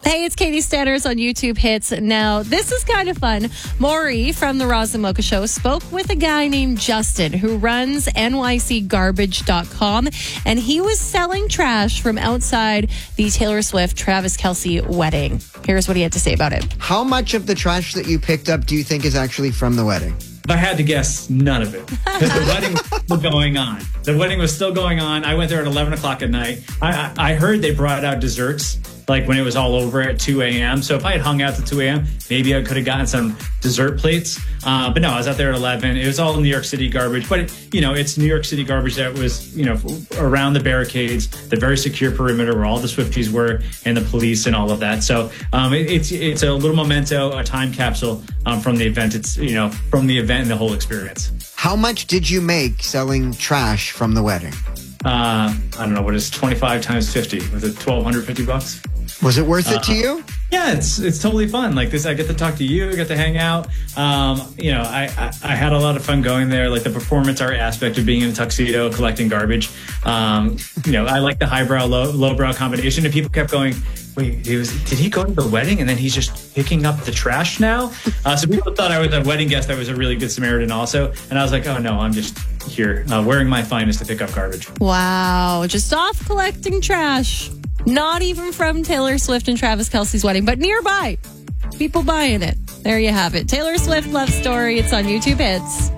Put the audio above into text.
Hey, it's Katie Stanners on YouTube Hits. Now, this is kind of fun. Maury from the Roz and Mocha Show spoke with a guy named Justin who runs nycgarbage.com, and he was selling trash from outside the Taylor Swift Travis Kelce wedding. Here's what he had to say about it. How much of the trash that you picked up do you think is actually from the wedding? If I had to guess, none of it. Because the wedding was still going on. The wedding was still going on. I went there at 11 o'clock at night. I heard they brought out desserts, like when it was all over at 2 a.m. So if I had hung out till 2 a.m., maybe I could have gotten some dessert plates. But no, I was out there at 11. It was all New York City garbage. But, it's New York City garbage that was, around the barricades, the very secure perimeter where all the Swifties were and the police and all of that. So it's a little memento, a time capsule from the event. It's, from the event and the whole experience. How much did you make selling trash from the wedding? I don't know, what is 25 times 50? Was it $1,250? Was it worth it to you? Yeah, it's totally fun. Like this, I get to talk to you, I get to hang out. I had a lot of fun going there. Like the performance art aspect of being in a tuxedo, collecting garbage. I like the highbrow, lowbrow combination. And people kept going, wait, did he go to the wedding and then he's just picking up the trash now? So people thought I was a wedding guest that was a really good Samaritan also. And I was like, oh no, I'm just here wearing my finest to pick up garbage. Wow, just off collecting trash. Not even from Taylor Swift and Travis Kelce's wedding, but nearby. People buying it. There you have it. Taylor Swift Love Story. It's on YouTube Hits.